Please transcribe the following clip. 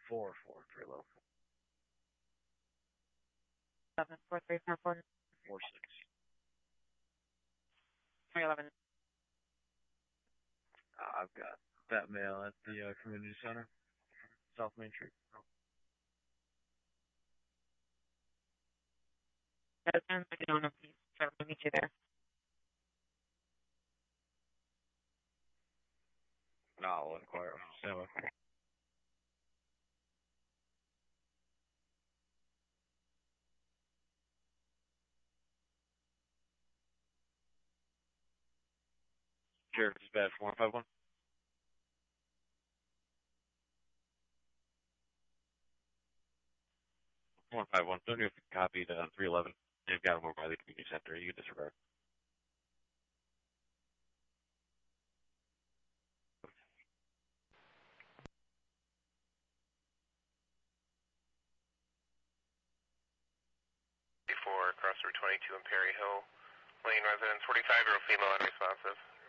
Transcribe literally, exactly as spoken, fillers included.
four four three low. Seven four three four four. Four six. Three eleven. Uh, I've got that mail at the uh, community center, South Main Street. That sounds like I don't know. Please, so we'll meet you there. No, I'll inquire. Stand by. Sheriff Dispatch one five one. one five one. Don't know if you copied uh, three eleven. They've got them over by the community center. You can disregard. Before cross Route twenty-two in Perry Hill. Lane residence, forty-five year old female unresponsive.